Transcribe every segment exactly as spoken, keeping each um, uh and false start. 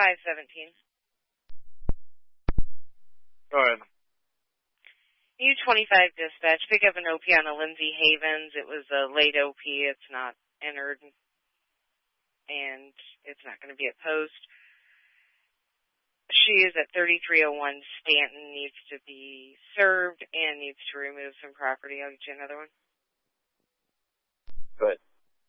five seventeen. Go ahead. U twenty-five dispatch. Pick up an O P on a Lindsay Havens. It was a late O P. It's not entered, and it's not going to be at post. She is at thirty-three oh one Stanton, needs to be served, and needs to remove some property. I'll get you another one. Good.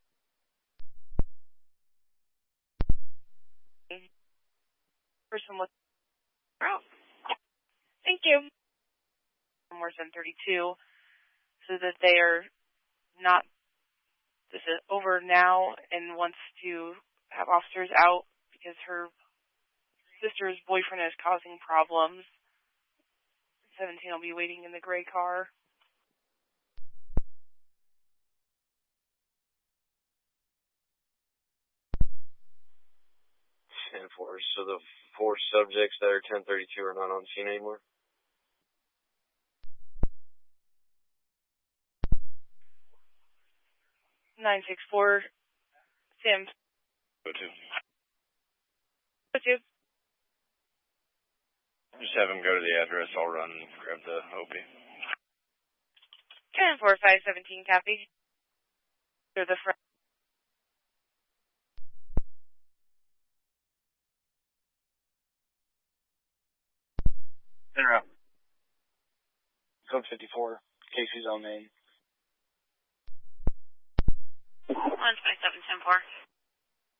Person with... Oh. Thank you. More than thirty-two, so that they are not... This is over now and wants to have officers out because her sister's boyfriend is causing problems. seventeen will be waiting in the gray car. ten four. So the four subjects that are ten thirty-two are not on scene anymore? nine six four, Sam. Go to. Go to. Just have him go to the address. I'll run and grab the O P. ten four five seventeen, copy. They're the front. Interrupt. Code fifty-four, Casey's own name. one five seven ten four.